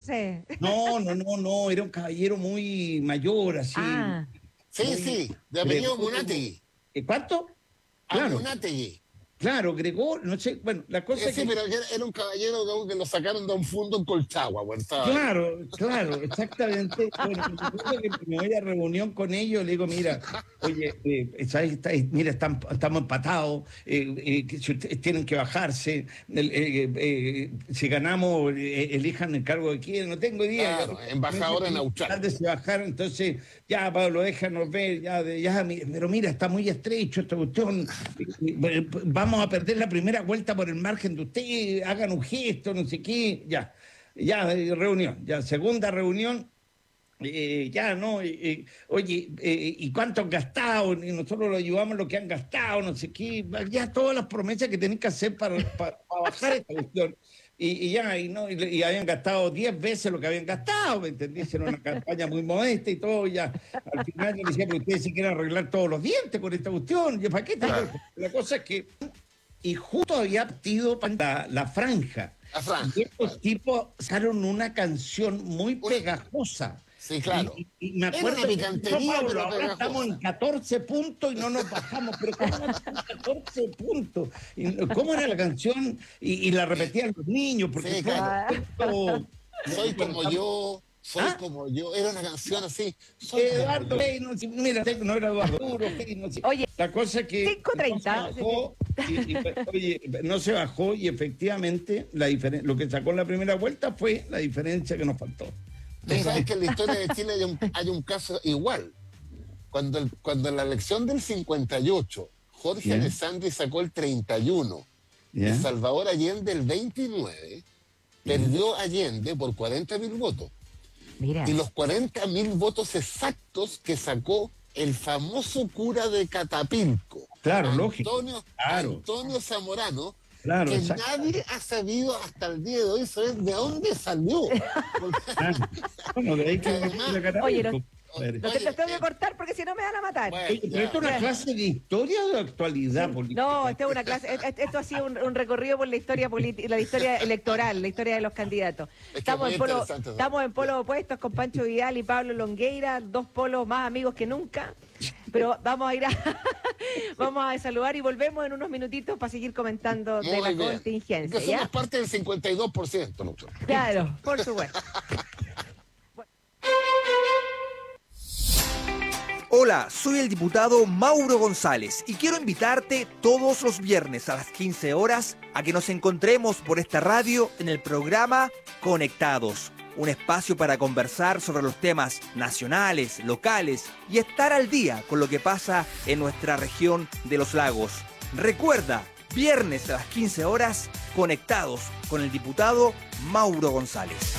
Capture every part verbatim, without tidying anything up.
entonces. No, no, no, no, era un caballero muy mayor, así. Ah, Sí, Muy sí, de apellido Gregorio. Munategui. ¿Eh, ¿Cuánto? A Claro, Munategui. claro, Gregorio, no sé, bueno, la cosa Eh, es sí, que pero era era un caballero que, que lo sacaron de un fondo en Colchagua, bueno, estaba ahí. claro, claro, exactamente. Bueno, me acuerdo que me voy a reunión con ellos, le digo, mira, oye, eh, ¿sabes? Está- eh, mira, están- estamos empatados, eh, eh, que si ustedes tienen que bajarse, el- eh, eh, si ganamos, eh, elijan el cargo que quieren, no tengo idea. Ya, Claro, embajador en Austral. tarde se bajaron, entonces, ya, Pablo, déjanos ver, ya, de- ya, mi- pero mira, está muy estrecho esta cuestión, eh, eh, vamos a perder la primera vuelta por el margen de ustedes, hagan un gesto, no sé qué, ya. Ya, eh, reunión, ya, segunda reunión, eh, ya, ¿no? Eh, eh, oye, eh, ¿y cuánto han gastado? Y nosotros lo ayudamos lo que han gastado, no sé qué, ya todas las promesas que tienen que hacer para, para, para bajar esta cuestión. Y, y ya, y, no, y, y habían gastado diez veces lo que habían gastado, ¿me entendí? Hicieron una campaña muy modesta y todo, ya. Al final yo le decía, pero ustedes sí quieren arreglar todos los dientes con esta cuestión, ¿y para qué? Claro. La cosa es que, y justo había partido la, la franja. La franja, Y estos claro. tipos sacaron una canción muy Una- pegajosa. Sí, claro. Y, y- y me Era acuerdo una que picantería, no, Pablo, pero ahora pegajosa. estamos en catorce puntos y no nos bajamos. Pero ¿cómo van a ser catorce puntos? Y, ¿cómo era la canción? Y, y la repetían los niños. Porque Sí, fue claro. un momento- Soy bueno, como yo, soy ¿Ah? como yo. Era una canción así. Soy como Eduardo yo. Hey, no, sí, mira, no era Eduardo Duro, Hey, no sé. oye, La cosa es que cinco treinta, no se bajó, y, y, oye, no se bajó y efectivamente la diferen- lo que sacó en la primera vuelta fue la diferencia que nos faltó. Tú sabes que en la historia de Chile hay un, hay un caso igual. Cuando, el- cuando en la elección del cincuenta y ocho, Jorge Ya. Alessandri sacó el treinta y uno ¿Ya? y Salvador Allende el veintinueve, perdió Allende por cuarenta mil votos. mira. Y los cuarenta mil votos exactos que sacó el famoso cura de Catapilco, Claro, lógico. Antonio, Claro. Antonio Zamorano, Claro, que exacto. nadie ha sabido hasta el día de hoy saber de dónde salió. Porque- Claro. Bueno, de ahí que Además- la cara- Oye, no- Padre. No te Oye, los tengo que eh, cortar porque si no me van a matar. bueno, Oye, pero ya. esto es una clase de historia o de actualidad política. No, esta es una clase, es- esto ha sido un, un recorrido por la historia política, la historia electoral, la historia de los candidatos. que Estamos muy en polo, interesante eso. estamos en polos opuestos con Pancho Vidal y Pablo Longueira, dos polos más amigos que nunca. Pero vamos a ir a vamos a saludar y volvemos en unos minutitos para seguir comentando de Muy la bien. contingencia. Que somos ¿Ya? parte del cincuenta y dos por ciento nosotros. Claro, por supuesto. Hola, soy el diputado Mauro González y quiero invitarte todos los viernes a las quince horas a que nos encontremos por esta radio en el programa Conectados, un espacio para conversar sobre los temas nacionales, locales y estar al día con lo que pasa en nuestra región de los lagos. Recuerda, viernes a las quince horas, Conectados con el diputado Mauro González.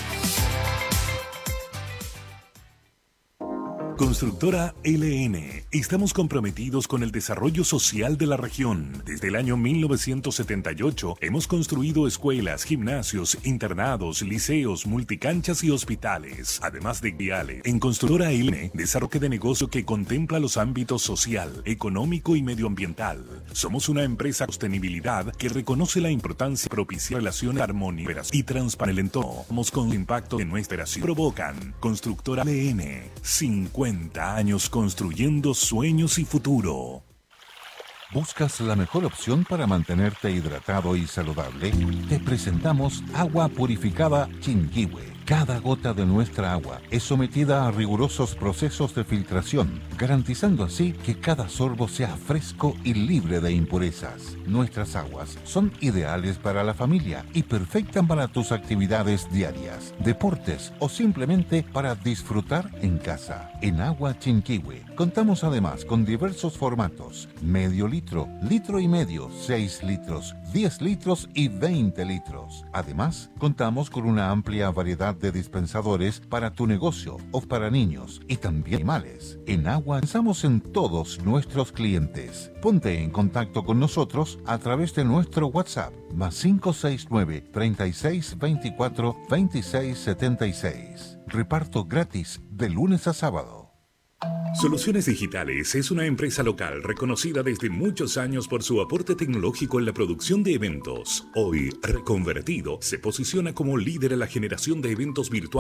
Constructora L N. Estamos comprometidos con el desarrollo social de la región. Desde el año mil novecientos setenta y ocho hemos construido escuelas, gimnasios, internados, liceos, multicanchas y hospitales, además de viales. En Constructora L N, desarrollo de negocio que contempla los ámbitos social, económico y medioambiental. Somos una empresa de sostenibilidad que reconoce la importancia de propiciar relaciones armónicas y transparentes. El entorno. Somos con el impacto de nuestra operación provocan. Constructora L N. cincuenta años construyendo sueños y futuro. ¿Buscas la mejor opción para mantenerte hidratado y saludable? Te presentamos Agua Purificada Chinquihue. Cada gota de nuestra agua es sometida a rigurosos procesos de filtración, garantizando así que cada sorbo sea fresco y libre de impurezas. Nuestras aguas son ideales para la familia y perfectas para tus actividades diarias, deportes o simplemente para disfrutar en casa. En Agua Chinquihue contamos además con diversos formatos: medio litro, litro y medio, seis litros, diez litros y veinte litros. Además, contamos con una amplia variedad de dispensadores para tu negocio o para niños y también animales. En Agua pensamos en todos nuestros clientes. Ponte en contacto con nosotros a través de nuestro WhatsApp más cinco seis nueve, treinta y seis, veinticuatro, veintiséis setenta y seis. Reparto gratis de lunes a sábado. Soluciones Digitales es una empresa local reconocida desde muchos años por su aporte tecnológico en la producción de eventos. Hoy, reconvertido, se posiciona como líder en la generación de eventos virtuales